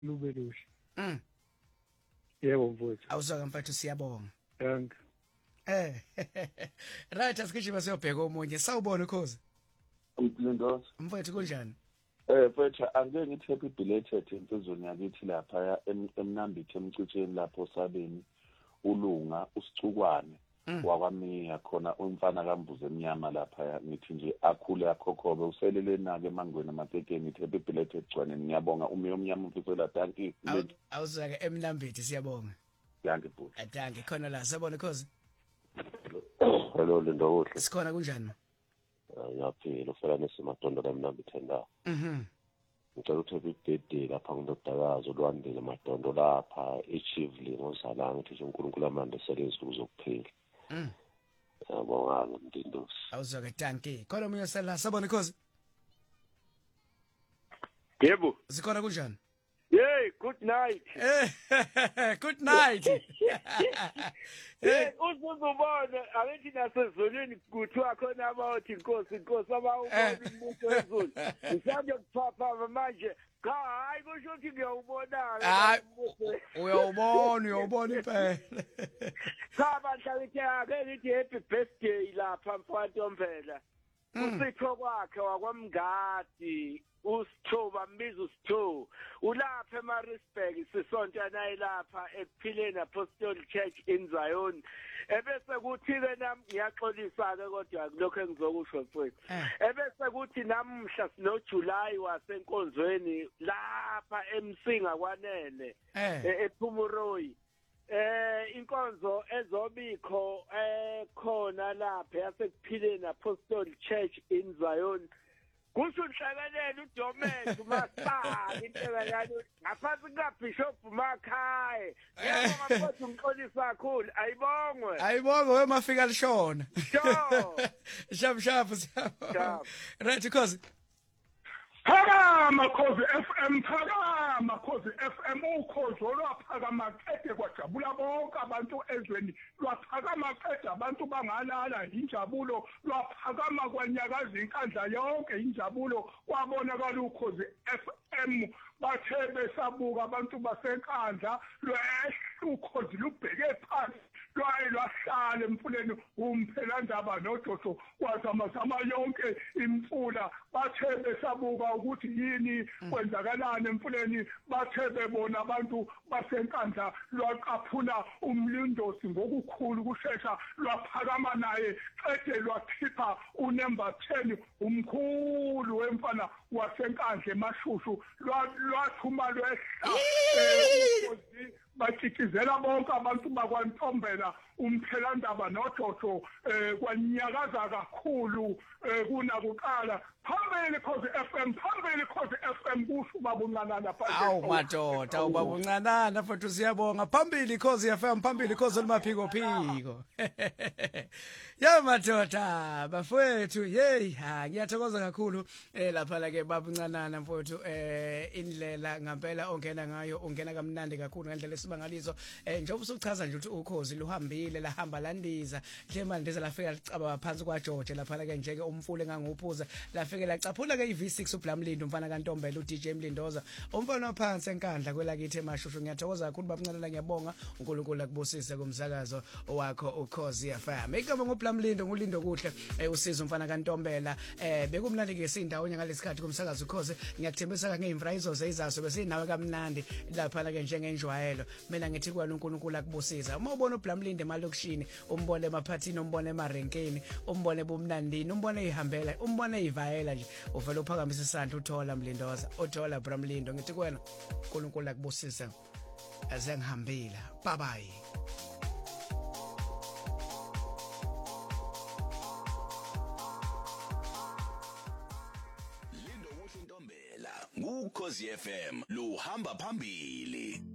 lube luhle. Mm. Yebo mfowethu. Awuzwaka mfethu siyabonga. Thank. Right asigijima siyobheka omunye. Sawubona ukhozi. Umlindosi. Mfethu kunjani? Mfethu angeke ngithi happy belated insizweni yakithi lapha emnambithi emcitsheni lapho sabeni ulunga usicukwane wakwamiya khona umfana kambuze emnyama lapha ngithi nje akhule akhokhobe uselele nake emangweni amatekeni ngithi happy belated gcwane ngiyabonga umiyo omnyama mfisela thank you. Awuzwaka emnambithi siyabonga. Thank you bhuti. Thank you khona la sabona ukhozi. Hello Lindo uhle. Sikhona kunjani? Yaphila ufela nesimatondo lamnambithi endawo. Ngicela ukuthi ebibhede lapha ngindodakazi olwandile matondo lapha eChivli ngozalanga ukuthi uNkulunkulu amandesele iziluku zokuphila. Yabonga Mndindosi. Awuzwaka thank you. Khona umunye sala sabona ukhozi. Yebo. Sikhona kunjani? Hey, good night. Good night. Uzubona abethi nasezolweni kuthiwa khona abathi inkosi abawubona umuntu wezulu. Ngisande kuphapha manje cha hayi kusho ukuthi ngiyawubona. Uyawubona impela. Cha banhlakithi ake ngithi happy birthday lapha mfowethu Usitho kwakhe wakwamngadi usithoba mbizo usitho ulapha eMaritzburg sisonto naye lapha ekuphileni Apostolic Church in Zion ebese kuthi ke nami ngiyaxolisa ke kodwa lokho engizokusho mfowethu ebese kuthi namhla sino July wasenkonzweni lapha eMsinga kwanene ePhumuroyi inkonzo ezobikho khona lapha yasekuphileni Apostolic Church in Zion kusho unhlakanele uDomet uMasaka inhlekanyana ngaphansi kukaBishop Makhaye ngiyabonga mfowethu ngixolisa kakhulu ayibongwe wemafika lishona shap right because Phakama Khosi FM phakama Khosi FM ukhozi olwaphakama qede kwajabula bonke abantu ezweni lwaphakama qede abantu bangalala injabulo lwaphakama kwanyakaza inkandla yonke injabulo kwabonakala ukhozi FM bathe besabuka abantu basenkandla ukhozi lubheke phansi lwahlala emfuleni umphelandaba noJojo kwazamazama yonke imfula bathe besabuka ukuthi yini kwenzakalana emfuleni bathe bebona abantu basenkandla lwaqaphula umlindosi ngokukhulu kushesha lwaphakama naye qede lwakhipha unumber 10 umkhulu wemfana wasenkandla emashushu lwathuma lwehla bachikizela bonke abantu bakwantombela umphelandaba noJojo kwanyakaza kakhulu kunakuqala phambili Khosi FM kusho babuncanana phambili awu madoda ubabuncanana futhi siyabonga phambili Khosi FM phambili Khosi olimaphiko phiko ya madoda bafowethu hey ngiyathokoza kakhulu lapha la ke babuncanana mfowethu indlela ngempela ongena ngayo ungena kamnandi kakhulu ngendlela esibangalizo njengoba usuchaza nje ukuthi ukhozi luhambile lahamba landiza hlema ndiza lafika licaba phansi kwaJoje lapha la ke njeke umfule nganguphuza lafike lacaphula ke iV6 uBlamlindo umfana kaNtombela uDJ Mlindoza umfana ophansi enkandla kwelakithi emashushu ngiyathokoza kakhulu babuncanana ngiyabonga uNkulunkulu akubusise kumsakazo wakho ukhozi FM igama ngoBlamlindo ngulindo kuhle usiza umfana kaNtombela bekumnandi ke sindawo ngalesikhathi kumsakazo ukhozi ngiyakuthembisa ngeimfrayizo zeyizaso besinawe kamnandi lapha la ke njengenjwayelo mina ngithi kwalo uNkulunkulu akubusisa uma ubona uBlamlindo emalokishini umbone emaphathini umbone emarenkeni umbone bumnandini umbone ihambela umbone ivayela nje uvela uphakamisa isandla uthola Mlindoza uthola Bramlindo ngithi kwena uNkulunkulu akubusisa azengihambila bye bye. Lindo kuhle Ntombela ngukhozi FM luhamba phambili.